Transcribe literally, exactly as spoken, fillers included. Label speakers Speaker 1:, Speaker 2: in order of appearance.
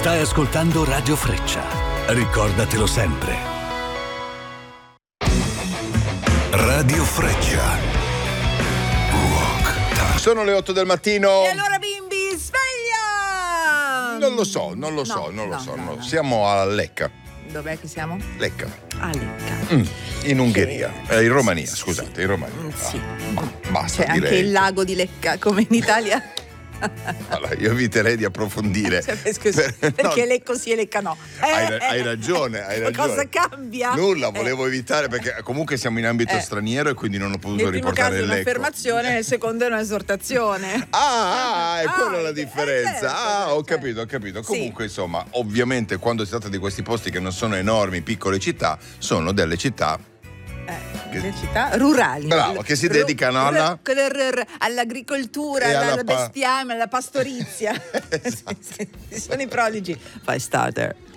Speaker 1: Stai ascoltando Radio Freccia. Ricordatelo sempre. Radio Freccia. Rock Time.
Speaker 2: Sono le otto del mattino.
Speaker 3: E allora bimbi, sveglia!
Speaker 2: Non lo so, non lo so,
Speaker 3: No,
Speaker 2: non lo
Speaker 3: no,
Speaker 2: so.
Speaker 3: no,
Speaker 2: no.
Speaker 3: no.
Speaker 2: Siamo a Lecca.
Speaker 3: Dov'è che siamo?
Speaker 2: Lecca.
Speaker 3: A Lecca.
Speaker 2: Mm, in Ungheria.
Speaker 3: Che-
Speaker 2: Eh, in Romania,
Speaker 3: sì,
Speaker 2: scusate,
Speaker 3: sì.
Speaker 2: in Romania.
Speaker 3: Mm, sì.
Speaker 2: Ah, ma basta,
Speaker 3: C'è anche
Speaker 2: direi.
Speaker 3: il lago di Lecca, come in Italia.
Speaker 2: Allora, io eviterei di approfondire.
Speaker 3: Cioè, scusa,
Speaker 2: Per-
Speaker 3: perché
Speaker 2: no,
Speaker 3: Lecco sì e Lecca no. Eh,
Speaker 2: Hai, ra- hai
Speaker 3: eh,
Speaker 2: ragione, hai
Speaker 3: eh,
Speaker 2: ragione.
Speaker 3: Cosa cambia?
Speaker 2: Nulla,
Speaker 3: Eh.
Speaker 2: volevo evitare perché comunque siamo in ambito
Speaker 3: Eh.
Speaker 2: straniero e quindi non ho potuto
Speaker 3: Nel primo caso
Speaker 2: riportare
Speaker 3: è
Speaker 2: il Lecco.
Speaker 3: un'affermazione, nel secondo è un'esortazione.
Speaker 2: Ah, ah, è
Speaker 3: Ah,
Speaker 2: quella la
Speaker 3: eh,
Speaker 2: differenza.
Speaker 3: certo,
Speaker 2: ah, ho
Speaker 3: certo.
Speaker 2: capito, ho capito.
Speaker 3: Sì.
Speaker 2: Comunque, insomma, ovviamente quando si tratta di questi posti che non sono enormi, piccole città, sono delle città.
Speaker 3: Eh, le città rurali.
Speaker 2: Bravo, che si
Speaker 3: Ru-
Speaker 2: dedicano alla-
Speaker 3: ru- ru- ru- all'agricoltura,
Speaker 2: E
Speaker 3: alla,
Speaker 2: alla
Speaker 3: alla
Speaker 2: pa-
Speaker 3: bestiame, alla pastorizia.
Speaker 2: Esatto.
Speaker 3: Sì, sì, sono i prodigi. Fai starter.